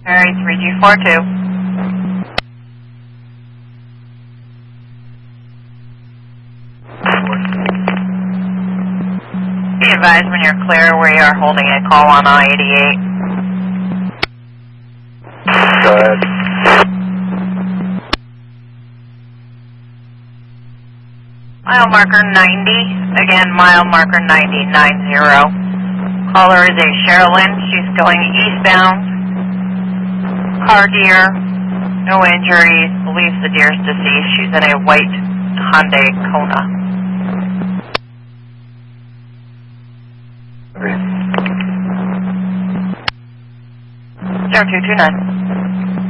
Mary 3G42. Be advised when you're clear, we are holding a call on I-88. Go ahead. Mile marker 90. Again, mile marker 90. Caller is a Sherilyn. She's going eastbound. Car deer. No injuries. Believes the deer is deceased. She's in a white Hyundai Kona. 0229.